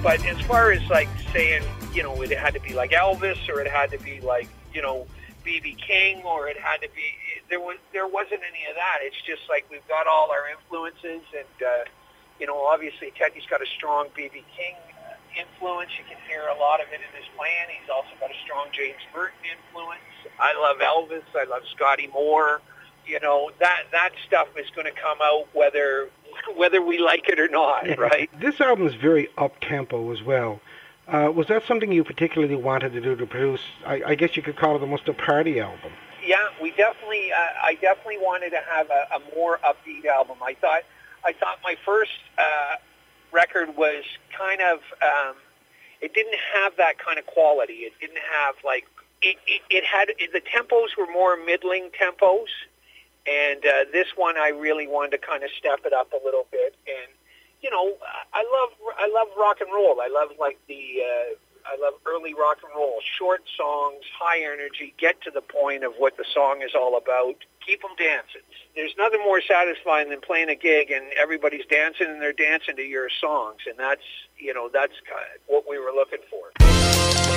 But as far as like saying, it had to be like Elvis, or it had to be like, B.B. King, or it had to be, there wasn't any of that. It's just like we've got all our influences, and obviously Teddy's got a strong B.B. King influence. You can hear a lot of it in his playing. He's also got a strong James Burton influence. I love Elvis. I love Scotty Moore. That stuff is going to come out whether we like it or not, right? This album is very up-tempo as well. Was that something you particularly wanted to do to produce? I guess you could call it almost a party album. Yeah, I definitely wanted to have a more upbeat album. I thought my first record was kind of, it didn't have that kind of quality. It didn't have it had, the tempos were more middling tempos. And this one, I really wanted to kind of step it up a little bit. And I love rock and roll. I love I love early rock and roll, short songs, high energy, get to the point of what the song is all about. Keep them dancing. There's nothing more satisfying than playing a gig and everybody's dancing, and they're dancing to your songs, and that's kind of what we were looking for.